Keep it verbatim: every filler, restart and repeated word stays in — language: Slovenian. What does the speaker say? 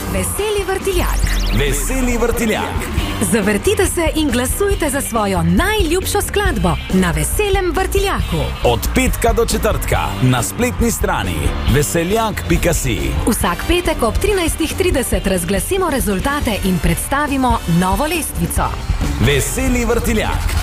Veseli vrtiljak. Veseli vrtiljak. Zavrtite se in glasujte za svojo najljubšo skladbo na Veselem vrtiljaku. Od petka do četrtka na spletni strani veseljak pika si. Vsak petek ob trinajstih trideset razglasimo rezultate in predstavimo novo lestvico. Veseli vrtiljak.